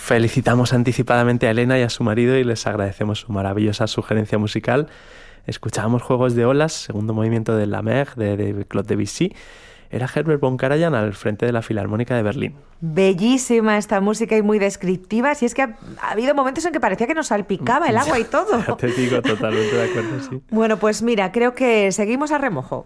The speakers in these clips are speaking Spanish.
Felicitamos anticipadamente a Elena y a su marido y les agradecemos su maravillosa sugerencia musical. Escuchábamos Juegos de Olas, segundo movimiento de La Mer de Claude Debussy. Era Herbert von Karajan al frente de la Filarmónica de Berlín. Bellísima esta música y muy descriptiva. Si es que ha habido momentos en que parecía que nos salpicaba el agua y todo. Ya te digo, totalmente de acuerdo, sí. Bueno, pues mira, creo que seguimos a remojo.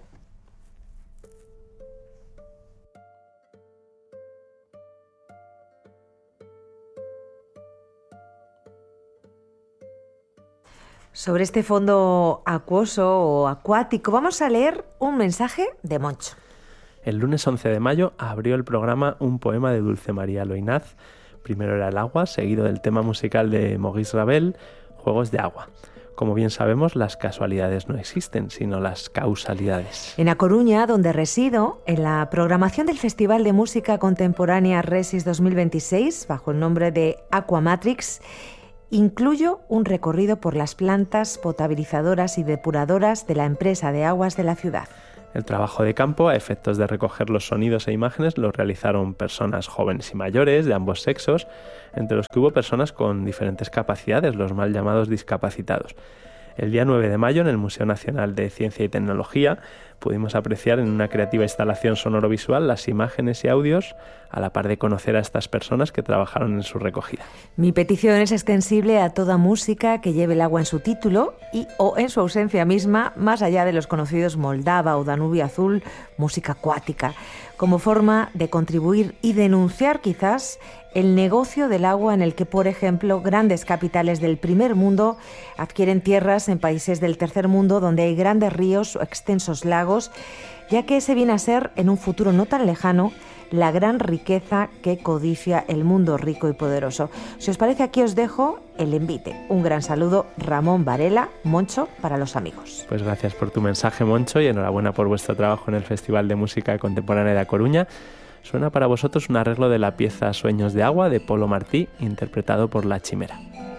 Sobre este fondo acuoso o acuático vamos a leer un mensaje de Moncho. El lunes 11 de mayo abrió el programa un poema de Dulce María Loinaz. Primero era el agua, seguido del tema musical de Maurice Ravel, Juegos de Agua. Como bien sabemos, las casualidades no existen, sino las causalidades. En A Coruña, donde resido, en la programación del Festival de Música Contemporánea Resis 2026, bajo el nombre de Aquamatrix, incluyo un recorrido por las plantas potabilizadoras y depuradoras de la empresa de aguas de la ciudad. El trabajo de campo, a efectos de recoger los sonidos e imágenes, lo realizaron personas jóvenes y mayores, de ambos sexos, entre los que hubo personas con diferentes capacidades, los mal llamados discapacitados. El día 9 de mayo, en el Museo Nacional de Ciencia y Tecnología, pudimos apreciar en una creativa instalación sonoro-visual las imágenes y audios, a la par de conocer a estas personas que trabajaron en su recogida. Mi petición es extensible a toda música que lleve el agua en su título y o en su ausencia misma, más allá de los conocidos Moldava o Danubio Azul, música acuática, como forma de contribuir y denunciar quizás el negocio del agua en el que, por ejemplo, grandes capitales del primer mundo adquieren tierras en países del tercer mundo donde hay grandes ríos o extensos lagos, ya que ese viene a ser, en un futuro no tan lejano, la gran riqueza que codicia el mundo rico y poderoso. Si os parece, aquí os dejo el envite. Un gran saludo, Ramón Varela, Moncho, para los amigos. Pues gracias por tu mensaje, Moncho, y enhorabuena por vuestro trabajo en el Festival de Música Contemporánea de A Coruña. Suena para vosotros un arreglo de la pieza Sueños de Agua de Polo Martí, interpretado por La Chimera.